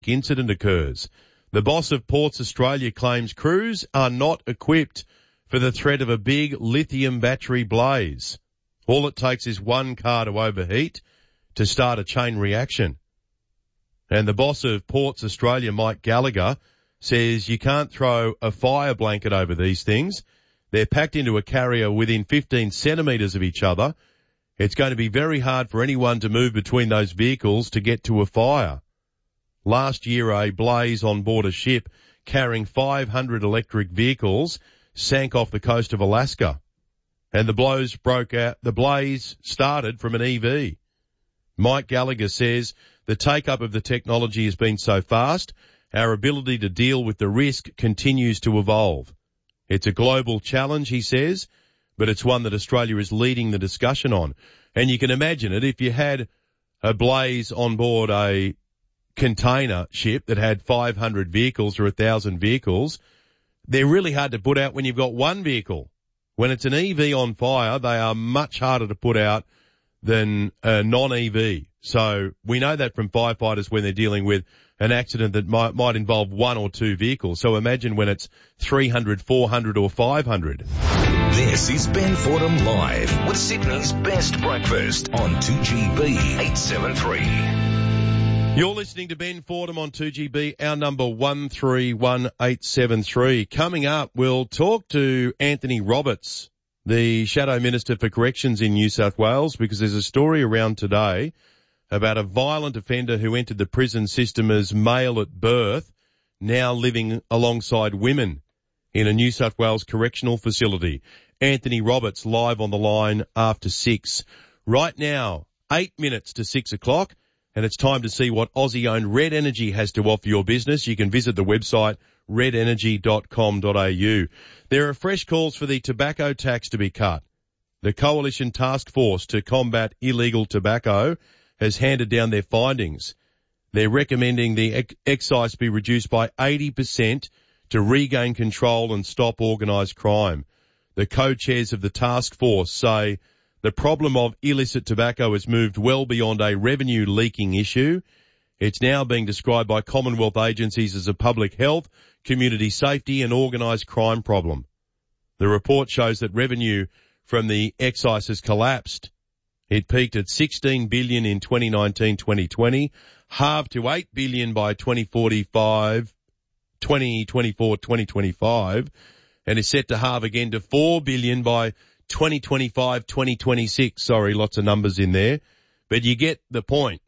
incident occurs. The boss of Ports Australia claims crews are not equipped for the threat of a big lithium battery blaze. All it takes is one car to overheat to start a chain reaction. And the boss of Ports Australia, Mike Gallagher, says you can't throw a fire blanket over these things. They're packed into a carrier within 15 centimetres of each other. It's going to be very hard for anyone to move between those vehicles to get to a fire. Last year, a blaze on board a ship carrying 500 electric vehicles sank off the coast of Alaska. And the blaze started from an EV. Mike Gallagher says the take-up of the technology has been so fast, our ability to deal with the risk continues to evolve. It's a global challenge, he says, but it's one that Australia is leading the discussion on. And you can imagine it, if you had a blaze on board a container ship that had 500 vehicles or 1,000 vehicles, they're really hard to put out when you've got one vehicle. When it's an EV on fire, they are much harder to put out than a non-EV. So we know that from firefighters when they're dealing with an accident that might involve one or two vehicles. So imagine when it's 300, 400 or 500. This is Ben Fordham Live with Sydney's best breakfast on 2GB 873. You're listening to Ben Fordham on 2GB, our number 131873. Coming up, we'll talk to Anthony Roberts, the Shadow Minister for Corrections in New South Wales, because there's a story around today about a violent offender who entered the prison system as male at birth, now living alongside women in a New South Wales correctional facility. Anthony Roberts live on the line after 6. Right now, 8 minutes to 6 o'clock, and it's time to see what Aussie-owned Red Energy has to offer your business. You can visit the website redenergy.com.au. There are fresh calls for the tobacco tax to be cut. The Coalition Task Force to Combat Illegal Tobacco has handed down their findings. They're recommending the excise be reduced by 80% to regain control and stop organised crime. The co-chairs of the task force say the problem of illicit tobacco has moved well beyond a revenue leaking issue. It's now being described by Commonwealth agencies as a public health, community safety and organised crime problem. The report shows that revenue from the excise has collapsed. It peaked at $16 billion in 2019-2020, halved to $8 billion by 2024-2025, and is set to halve again to $4 billion by 2025-2026. Sorry, lots of numbers in there, but you get the point.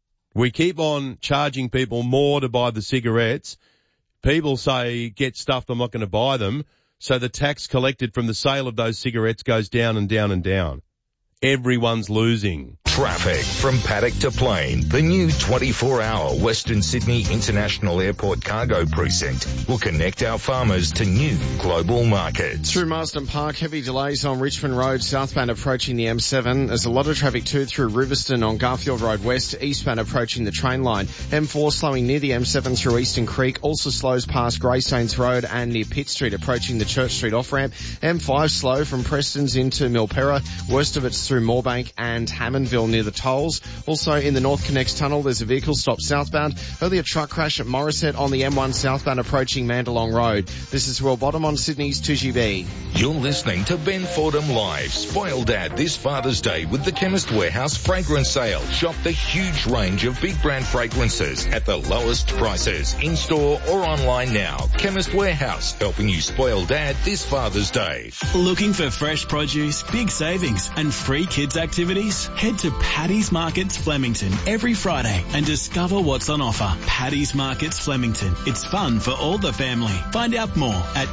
We keep on charging people more to buy the cigarettes. People say, get stuffed, I'm not going to buy them. So the tax collected from the sale of those cigarettes goes down and down and down. Everyone's losing. Traffic from paddock to plane. The new 24-hour Western Sydney International Airport cargo precinct will connect our farmers to new global markets. Through Marsden Park, heavy delays on Richmond Road, southbound approaching the M7. There's a lot of traffic too through Riverston on Garfield Road West, eastbound approaching the train line. M4 slowing near the M7 through Eastern Creek, also slows past Greystanes Road and near Pitt Street approaching the Church Street off-ramp. M5 slow from Prestons into Milperra, worst of it's through Moorebank and Hammondville near the tolls. Also in the North Connects Tunnel, there's a vehicle stop southbound. Earlier truck crash at Morisset on the M1 southbound approaching Mandalong Road. This is Will Bottom on Sydney's 2GB. You're listening to Ben Fordham Live. Spoil Dad this Father's Day with the Chemist Warehouse fragrance sale. Shop the huge range of big brand fragrances at the lowest prices, in-store or online now. Chemist Warehouse, helping you spoil Dad this Father's Day. Looking for fresh produce, big savings and free kids activities? Head to Paddy's Markets Flemington every Friday and discover what's on offer. Paddy's Markets Flemington. It's fun for all the family. Find out more at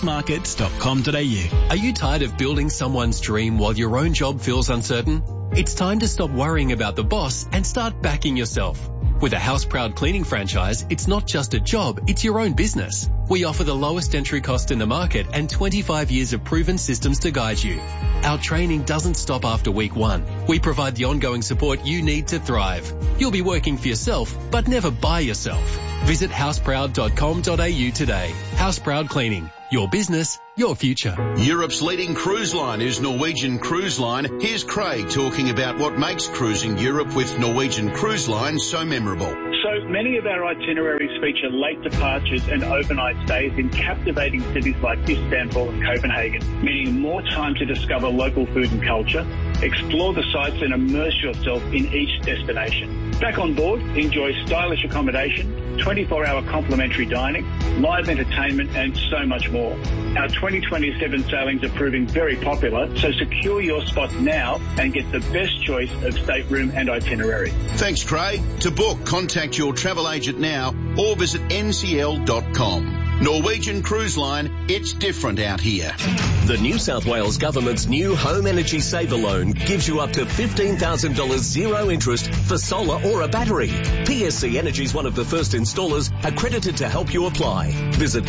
paddysmarkets.com.au. Are you tired of building someone's dream while your own job feels uncertain? It's time to stop worrying about the boss and start backing yourself. With a House Proud cleaning franchise, it's not just a job, it's your own business. We offer the lowest entry cost in the market and 25 years of proven systems to guide you. Our training doesn't stop after week 1. We provide the ongoing support you need to thrive. You'll be working for yourself, but never by yourself. Visit houseproud.com.au today. House Proud Cleaning. Your business, your future. Europe's leading cruise line is Norwegian Cruise Line. Here's Craig talking about what makes cruising Europe with Norwegian Cruise Line so memorable. So Many of our itineraries feature late departures and overnight stays in captivating cities like Istanbul and Copenhagen, meaning more time to discover local food and culture, explore the sites and immerse yourself in each destination. Back on board, enjoy stylish accommodation, 24-hour complimentary dining, live entertainment and so much more. Our 2027 sailings are proving very popular, so secure your spot now and get the best choice of stateroom and itinerary. Thanks, Craig. To book, contact your travel agent now or visit ncl.com. Norwegian Cruise Line, it's different out here. The New South Wales Government's new Home Energy Saver Loan gives you up to $15,000 zero interest for solar or a battery. PSC Energy is one of the first installers accredited to help you apply. Visit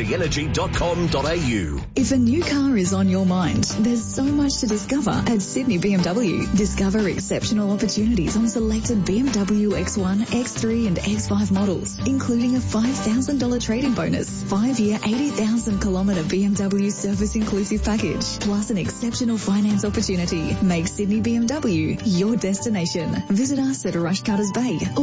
pscenergy.com.au. If a new car is on your mind, there's so much to discover at Sydney BMW. Discover exceptional opportunities on selected BMW X1, X3 and X5 models, including a $5,000 trade-in bonus, 5-year 80,000 kilometre BMW service inclusive package, plus an exceptional finance opportunity. Make Sydney BMW your destination. Visit us at Rushcutters Bay or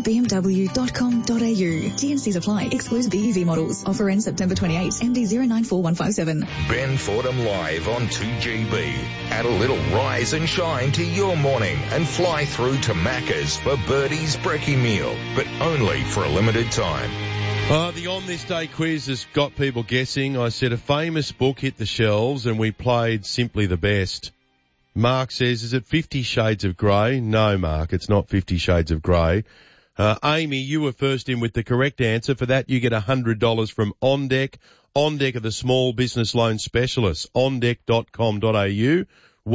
sydneybmw.com.au. TNCs apply. Excludes BEV models. Offer ends September 28. MD 094157. Ben Fordham live on 2GB. Add a little rise and shine to your morning and fly through to Macca's for Birdie's brekkie meal, but only for a limited time. The On This Day quiz has got people guessing. I said a famous book hit the shelves and we played Simply the Best. Mark says, is it 50 Shades of Grey? No, Mark, it's not 50 Shades of Grey. Amy, you were first in with the correct answer. For that, you get $100 from OnDeck. OnDeck are the small business loan specialists. OnDeck.com.au.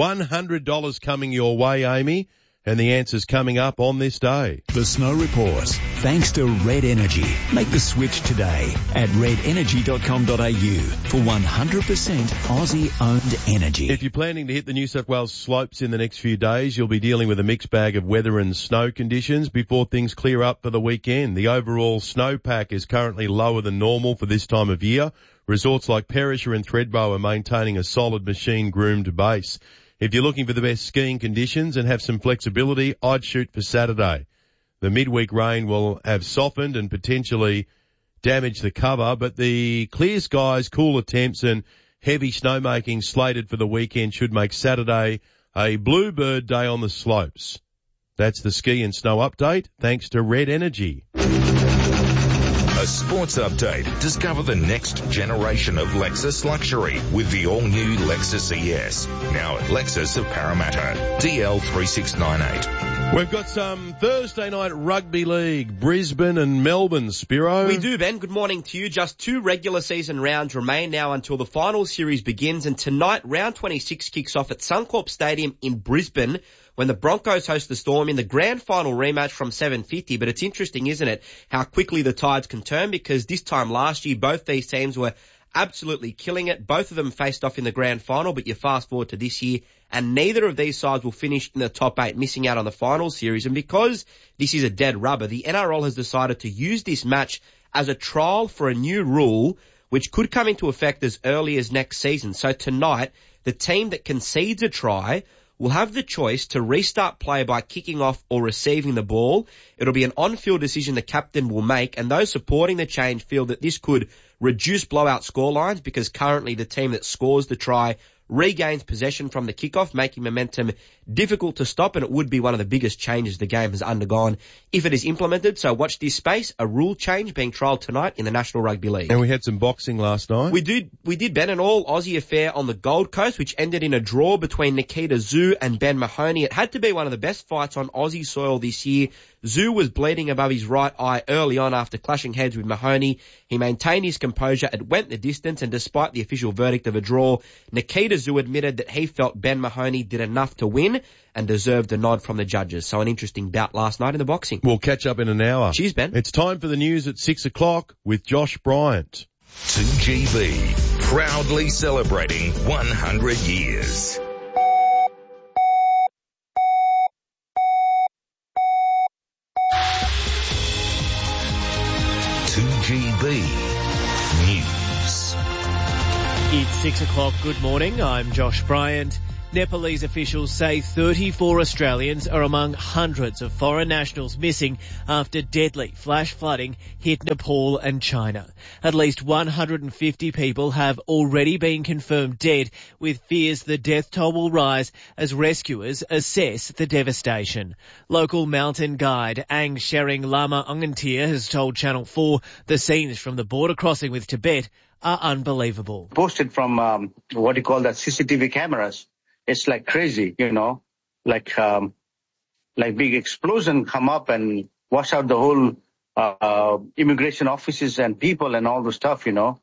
$100 coming your way, Amy. And the answer's coming up on this day. The Snow Report, thanks to Red Energy. Make the switch today at redenergy.com.au for 100% Aussie-owned energy. If you're planning to hit the New South Wales slopes in the next few days, you'll be dealing with a mixed bag of weather and snow conditions before things clear up for the weekend. The overall snowpack is currently lower than normal for this time of year. Resorts like Perisher and Thredbo are maintaining a solid machine-groomed base. If you're looking for the best skiing conditions and have some flexibility, I'd shoot for Saturday. The midweek rain will have softened and potentially damaged the cover, but the clear skies, cooler temps and heavy snowmaking slated for the weekend should make Saturday a bluebird day on the slopes. That's the ski and snow update, thanks to Red Energy. A sports update. Discover the next generation of Lexus luxury with the all-new Lexus ES. Now at Lexus of Parramatta. DL3698. We've got some Thursday night rugby league, Brisbane and Melbourne, Spiro. We do, Ben. Good morning to you. Just 2 regular season rounds remain now until the final series begins, and tonight round 26 kicks off at Suncorp Stadium in Brisbane when the Broncos host the Storm in the grand final rematch from 750. But it's interesting, isn't it, how quickly the tides can turn, because this time last year both these teams were absolutely killing it. Both of them faced off in the grand final, but you fast forward to this year and neither of these sides will finish in the top 8, missing out on the final series. And because this is a dead rubber, the NRL has decided to use this match as a trial for a new rule which could come into effect as early as next season. So tonight, the team that concedes a try will have the choice to restart play by kicking off or receiving the ball. It'll be an on-field decision the captain will make, and those supporting the change feel that this could reduce blowout scorelines because currently the team that scores the try regains possession from the kickoff, making momentum difficult to stop, and it would be one of the biggest changes the game has undergone if it is implemented. So watch this space, a rule change being trialled tonight in the National Rugby League. And we had some boxing last night. We did, Ben, an all-Aussie affair on the Gold Coast, which ended in a draw between Nikita Tszyu and Ben Mahoney. It had to be one of the best fights on Aussie soil this year. Tszyu was bleeding above his right eye early on after clashing heads with Mahoney. He maintained his composure. It went the distance, and despite the official verdict of a draw, Nikita Tszyu admitted that he felt Ben Mahoney did enough to win and deserved a nod from the judges. So an interesting bout last night in the boxing. We'll catch up in an hour. Cheers, Ben. It's time for the news at 6 o'clock with Josh Bryant. 2GB, proudly celebrating 100 years. News. It's 6 o'clock. Good morning. I'm Josh Bryant. Nepalese officials say 34 Australians are among hundreds of foreign nationals missing after deadly flash flooding hit Nepal and China. At least 150 people have already been confirmed dead, with fears the death toll will rise as rescuers assess the devastation. Local mountain guide Ang Shering Lama Ongantir has told Channel 4 the scenes from the border crossing with Tibet are unbelievable. Posted from what you call that CCTV cameras. It's like crazy, like big explosion come up and wash out the whole immigration offices and people and all the stuff,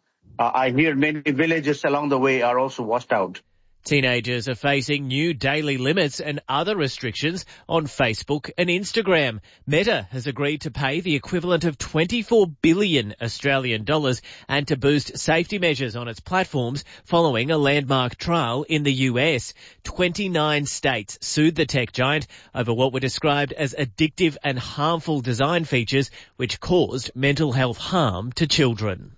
I hear many villages along the way are also washed out. Teenagers are facing new daily limits and other restrictions on Facebook and Instagram. Meta has agreed to pay the equivalent of 24 billion Australian dollars and to boost safety measures on its platforms following a landmark trial in the US. 29 states sued the tech giant over what were described as addictive and harmful design features which caused mental health harm to children.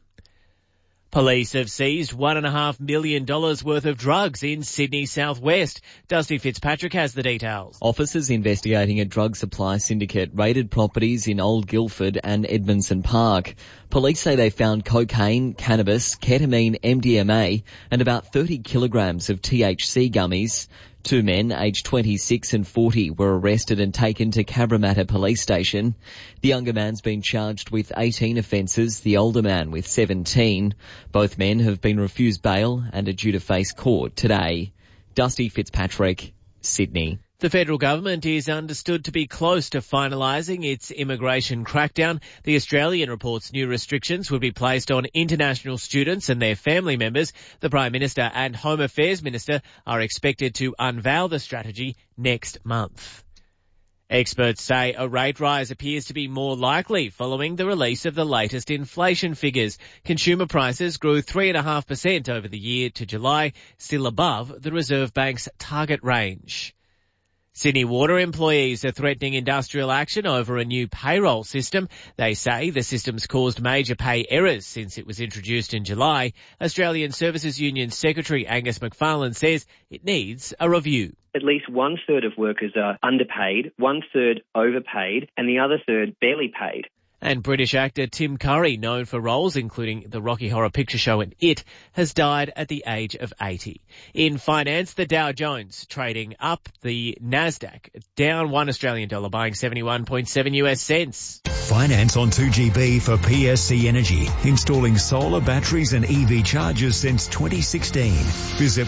Police have seized $1.5 million worth of drugs in Sydney southwest. Dusty Fitzpatrick has the details. Officers investigating a drug supply syndicate raided properties in Old Guildford and Edmondson Park. Police say they found cocaine, cannabis, ketamine, MDMA and about 30 kilograms of THC gummies. 2 men, aged 26 and 40, were arrested and taken to Cabramatta Police Station. The younger man's been charged with 18 offences, the older man with 17. Both men have been refused bail and are due to face court today. Dusty Fitzpatrick, Sydney. The federal government is understood to be close to finalising its immigration crackdown. The Australian reports new restrictions would be placed on international students and their family members. The Prime Minister and Home Affairs Minister are expected to unveil the strategy next month. Experts say a rate rise appears to be more likely following the release of the latest inflation figures. Consumer prices grew 3.5% over the year to July, still above the Reserve Bank's target range. Sydney Water employees are threatening industrial action over a new payroll system. They say the system's caused major pay errors since it was introduced in July. Australian Services Union Secretary Angus McFarlane says it needs a review. At least 1/3 of workers are underpaid, 1/3 overpaid, and the other third barely paid. And British actor Tim Curry, known for roles including the Rocky Horror Picture Show and It, has died at the age of 80. In finance, the Dow Jones trading up, the Nasdaq down $1 Australian dollar, buying 71.7 US cents. Finance on 2GB for PSC Energy, installing solar batteries and EV chargers since 2016. Visit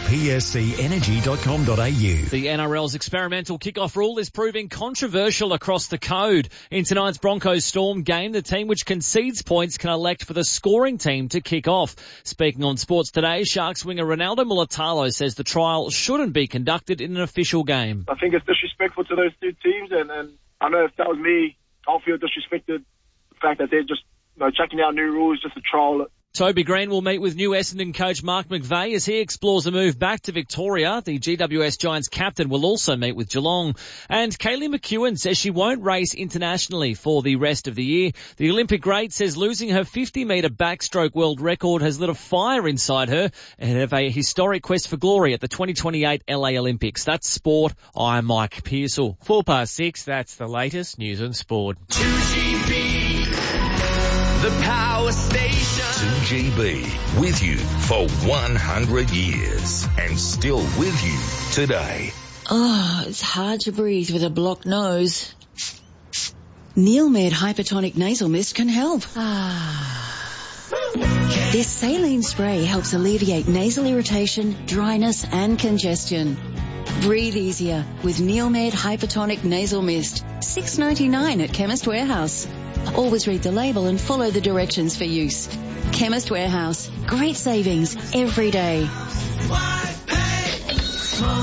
pscenergy.com.au. The NRL's experimental kickoff rule is proving controversial across the code. In tonight's Broncos Storm game, the team which concedes points can elect for the scoring team to kick off. Speaking on Sports Today, Sharks winger Ronaldo Mulatalo says the trial shouldn't be conducted in an official game. I think it's disrespectful to those two teams, and I know if that was me, I'll feel disrespected. The fact that they're just checking out new rules just to trial it. Toby Green will meet with new Essendon coach Mark McVeigh as he explores a move back to Victoria. The GWS Giants captain will also meet with Geelong. And Kaylee McEwen says she won't race internationally for the rest of the year. The Olympic great says losing her 50-metre backstroke world record has lit a fire inside her ahead of a historic quest for glory at the 2028 LA Olympics. That's sport. I'm Mike Pearsall. 6:04, that's the latest news and sport. 2GB. The power station. 2GB, with you for 100 years and still with you today. Oh, it's hard to breathe with a blocked nose. Neilmed Hypertonic Nasal Mist can help. This saline spray helps alleviate nasal irritation, dryness and congestion. Breathe easier with Neilmed Hypertonic Nasal Mist. $6.99 at Chemist Warehouse. Always read the label and follow the directions for use. Chemist Warehouse. Great savings every day. Why pay more?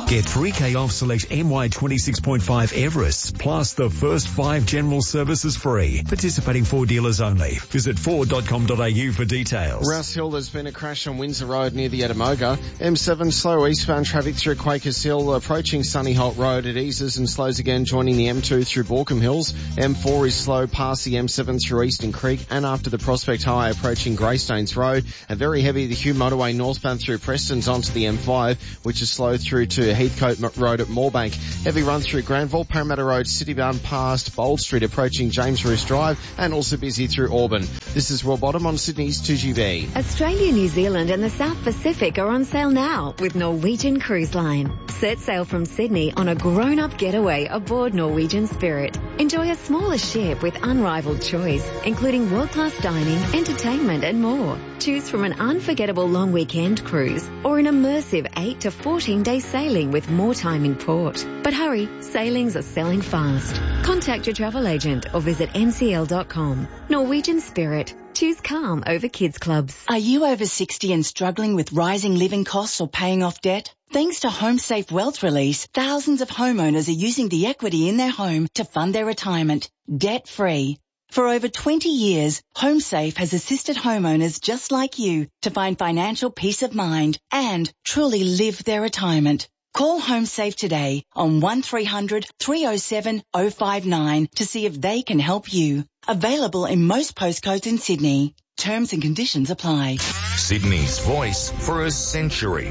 Get 3K off select MY 26.5 Everest, plus the first 5 general services free. Participating Ford dealers only. Visit Ford.com.au for details. Rouse Hill, there's been a crash on Windsor Road near the Etamoga. M7 slow eastbound traffic through Quakers Hill, approaching Sunny Holt Road. It eases and slows again, joining the M2 through Borkham Hills. M4 is slow past the M7 through Eastern Creek and after the Prospect High approaching Greystanes Road. And very heavy the Hugh Motorway northbound through Preston's onto the M5, which is slow through to Heathcote Road at Moorebank. Heavy run through Granville, Parramatta Road citybound past Bold Street approaching James Roos Drive, and also busy through Auburn. This is Will Bottom on Sydney's 2GB. Australia, New Zealand and the South Pacific are on sale now with Norwegian Cruise Line. Set sail from Sydney on a grown-up getaway aboard Norwegian Spirit. Enjoy a smaller ship with unrivaled choice, including world-class dining, entertainment and more. Choose from an unforgettable long weekend cruise or an immersive 8 to 14-day sailing with more time in port. But hurry, sailings are selling fast. Contact your travel agent or visit ncl.com. Norwegian Spirit. Choose calm over kids clubs. Are you over 60 and struggling with rising living costs or paying off debt? Thanks to HomeSafe Wealth Release, thousands of homeowners are using the equity in their home to fund their retirement, debt-free. For over 20 years, HomeSafe has assisted homeowners just like you to find financial peace of mind and truly live their retirement. Call HomeSafe today on 1300 307 059 to see if they can help you. Available in most postcodes in Sydney. Terms and conditions apply. Sydney's voice for a century.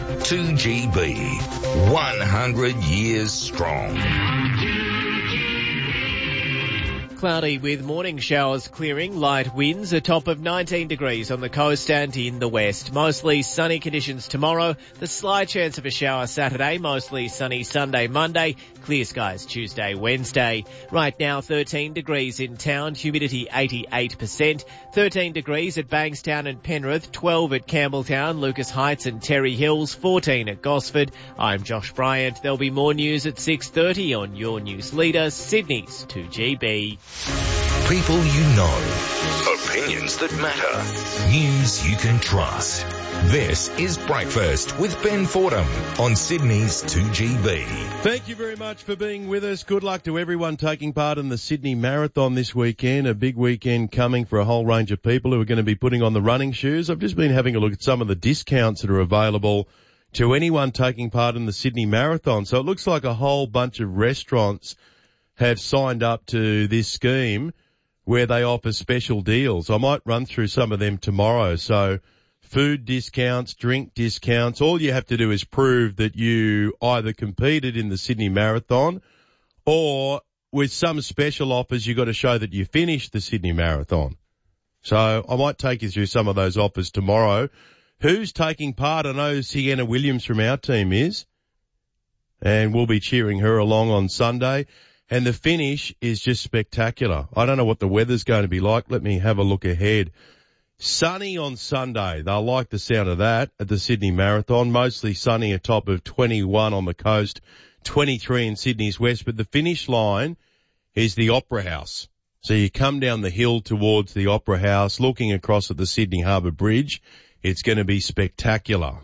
2GB. 100 years strong. Cloudy with morning showers clearing, light winds, a top of 19 degrees on the coast and in the west. Mostly sunny conditions tomorrow, the slight chance of a shower Saturday, mostly sunny Sunday, Monday, clear skies Tuesday, Wednesday. Right now 13 degrees in town, humidity 88%, 13 degrees at Bankstown and Penrith, 12 at Campbelltown, Lucas Heights and Terry Hills, 14 at Gosford. I'm Josh Bryant. There'll be more news at 6:30 on your news leader, Sydney's 2GB. People you know. Opinions that matter. News you can trust. This is Breakfast with Ben Fordham on Sydney's 2GB. Thank you very much for being with us. Good luck to everyone taking part in the Sydney Marathon this weekend. A big weekend coming for a whole range of people who are going to be putting on the running shoes. I've just been having a look at some of the discounts that are available to anyone taking part in the Sydney Marathon. So it looks like a whole bunch of restaurants have signed up to this scheme where they offer special deals. I might run through some of them tomorrow. So food discounts, drink discounts. All you have to do is prove that you either competed in the Sydney Marathon or with some special offers, you've got to show that you finished the Sydney Marathon. So I might take you through some of those offers tomorrow. Who's taking part? I know Sienna Williams from our team is, and we'll be cheering her along on Sunday. And the finish is just spectacular. I don't know what the weather's going to be like. Let me have a look ahead. Sunny on Sunday. They'll like the sound of that at the Sydney Marathon. Mostly sunny, a top of 21 on the coast, 23 in Sydney's west. But the finish line is the Opera House. So you come down the hill towards the Opera House, looking across at the Sydney Harbour Bridge. It's going to be spectacular.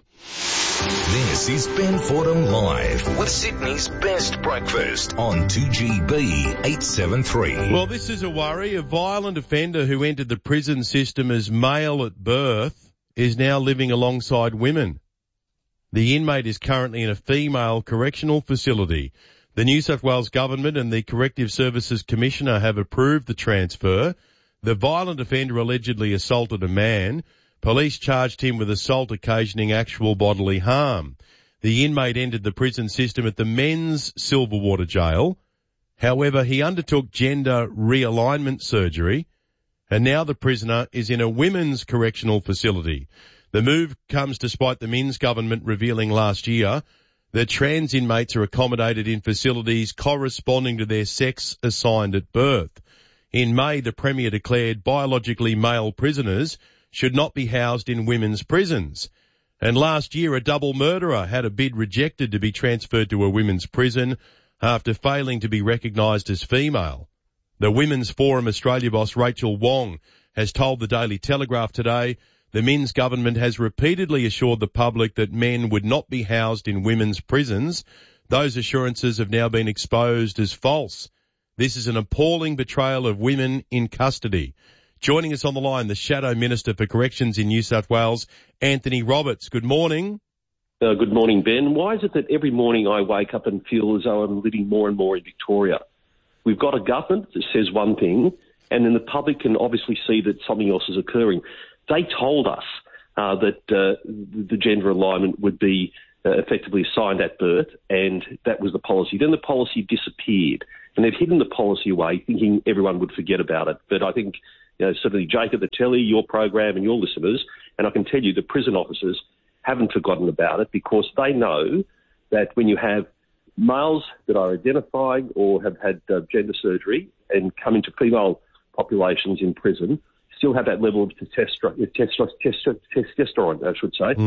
This is Ben Fordham Live with Sydney's best breakfast on 2GB 873. Well, this is a worry. A violent offender who entered the prison system as male at birth is now living alongside women. The inmate is currently in a female correctional facility. The New South Wales Government and the Corrective Services Commissioner have approved the transfer. The violent offender allegedly assaulted a man. Police charged him with assault occasioning actual bodily harm. The inmate entered the prison system at the men's Silverwater Jail. However, he undertook gender realignment surgery, and now the prisoner is in a women's correctional facility. The move comes despite the Minns government revealing last year that trans inmates are accommodated in facilities corresponding to their sex assigned at birth. In May, the Premier declared biologically male prisoners should not be housed in women's prisons. And last year, a double murderer had a bid rejected to be transferred to a women's prison after failing to be recognised as female. The Women's Forum Australia boss Rachel Wong has told the Daily Telegraph today The Minns government has repeatedly assured the public that men would not be housed in women's prisons. Those assurances have now been exposed as false. This is an appalling betrayal of women in custody. Joining us on the line, the Shadow Minister for Corrections in New South Wales, Anthony Roberts. Good morning. Good morning, Ben. Why is it that every morning I wake up and feel as though I'm living more and more in Victoria? We've got a government that says one thing, and then the public can obviously see that something else is occurring. They told us that the gender alignment would be effectively assigned at birth, and that was the policy. Then the policy disappeared, and they've hidden the policy away, thinking everyone would forget about it. But I think, certainly Jake at the telly, your program and your listeners, and I can tell you the prison officers haven't forgotten about it, because they know that when you have males that are identifying or have had gender surgery and come into female populations in prison, still have that level of testosterone, I should say.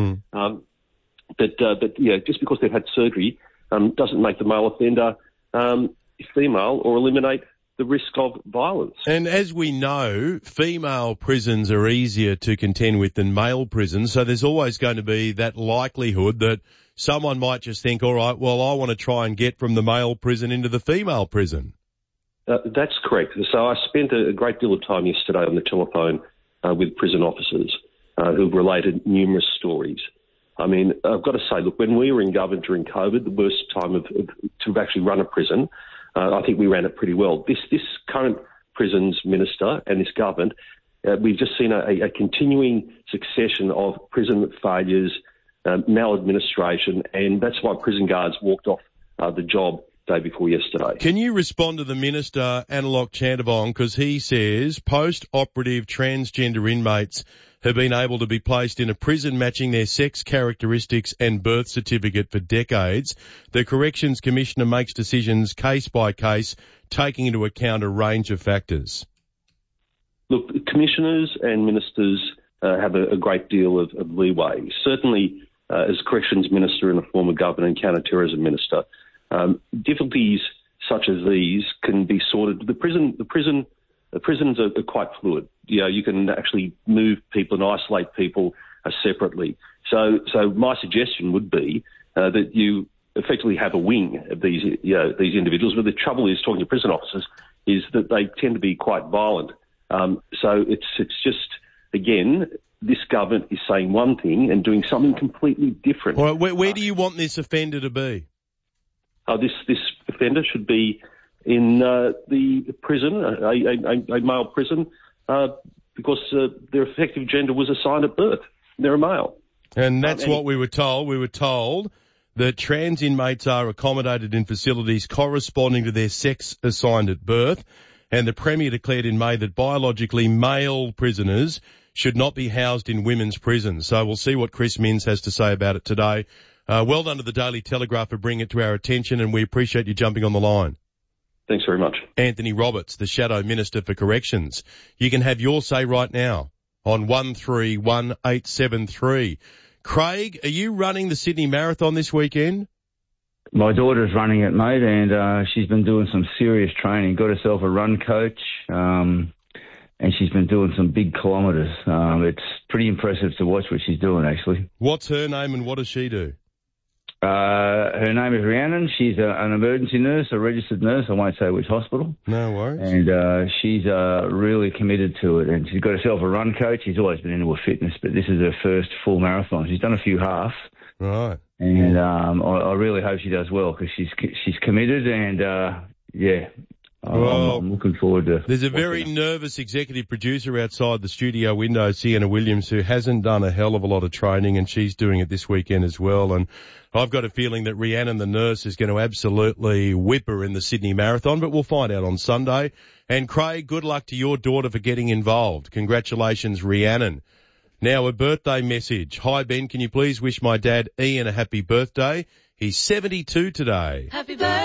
Just because they've had surgery doesn't make the male offender female or eliminate the risk of violence. And as we know, female prisons are easier to contend with than male prisons, so there's always going to be that likelihood that someone might just think, all right, well, I want to try and get from the male prison into the female prison. That's correct. So I spent a great deal of time yesterday on the telephone with prison officers who related numerous stories. I mean, I've got to say, look, when we were in government during COVID, the worst time to actually run a prison, I think we ran it pretty well. This current prisons minister and this government, we've just seen a continuing succession of prison failures, maladministration, and that's why prison guards walked off the job day before yesterday. Can you respond to the Minister, Analok Chandabong, because he says post-operative transgender inmates have been able to be placed in a prison matching their sex characteristics and birth certificate for decades. The Corrections Commissioner makes decisions case by case, taking into account a range of factors. Look, commissioners and ministers have a great deal of leeway. Certainly, as Corrections Minister and a former Governor and Counter-Terrorism Minister, difficulties such as these can be sorted. The prisons are quite fluid. You can actually move people and isolate people separately. So my suggestion would be that you effectively have a wing of these individuals. But the trouble is, talking to prison officers, is that they tend to be quite violent. So it's just, again, this government is saying one thing and doing something completely different. Well, where do you want this offender to be? This offender should be in the prison, a male prison, because their effective gender was assigned at birth. They're a male. And that's what we were told. We were told that trans inmates are accommodated in facilities corresponding to their sex assigned at birth. And the Premier declared in May that biologically male prisoners should not be housed in women's prisons. So we'll see what Chris Minns has to say about it today. Well done to the Daily Telegraph for bringing it to our attention, and we appreciate you jumping on the line. Thanks very much. Anthony Roberts, the Shadow Minister for Corrections. You can have your say right now on 131873. Craig, are you running the Sydney Marathon this weekend? My daughter's running it, mate, and she's been doing some serious training. Got herself a run coach, and she's been doing some big kilometres. It's pretty impressive to watch what she's doing, actually. What's her name and what does she do? Her name is Rhiannon. She's an emergency nurse, a registered nurse. I won't say which hospital. No worries. And she's really committed to it. And she's got herself a run coach. She's always been into her fitness, but this is her first full marathon. She's done a few halves. Right. And I really hope she does well, because she's committed, and I'm looking forward to. There's a very nervous executive producer outside the studio window, Sienna Williams, who hasn't done a hell of a lot of training, and she's doing it this weekend as well. And I've got a feeling that Rhiannon, the nurse, is going to absolutely whip her in the Sydney Marathon, but we'll find out on Sunday. And Craig, good luck to your daughter for getting involved. Congratulations, Rhiannon. Now, a birthday message. Hi, Ben, can you please wish my dad Ian a happy birthday? He's 72 today. Happy birthday.